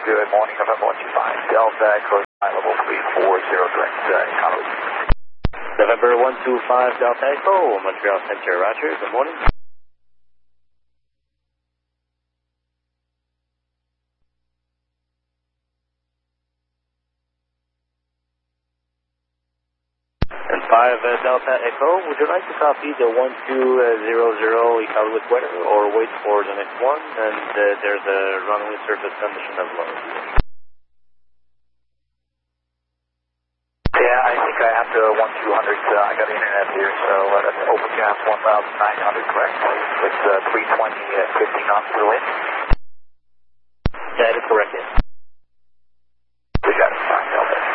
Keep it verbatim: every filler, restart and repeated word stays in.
Good morning, November one two five, Delta, close high level three four zero, direct uh, economy. November one two five, Delta Echo, Montreal Center, Roger, good morning. And five uh, Delta Echo, would you like to copy the one two zero zero Iqaluit weather or wait for the next one? And uh, there's a runway surface condition as well. Yeah, I think I have to one two hundred, uh, I got internet here, so uh, that's open gas one thousand nine hundred, correct? It's uh, three twenty, uh, fifty knots to the wind. That is correct, yes.